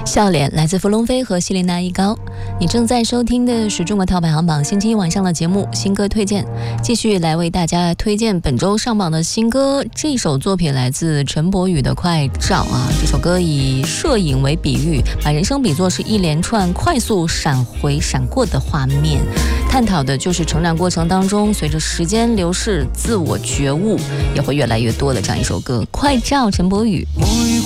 笑脸来自伏龙飞和希莲娜一高。你正在收听的是中国套排行榜星期一晚上的节目新歌推荐，继续来为大家推荐本周上榜的新歌。这首作品来自陈柏宇的《快照》啊，这首歌以摄影为比喻，把人生比作是一连串快速闪回闪过的画面，探讨的就是成长过程当中随着时间流逝，自我觉悟也会越来越多的这样一首歌。快照，陈柏宇。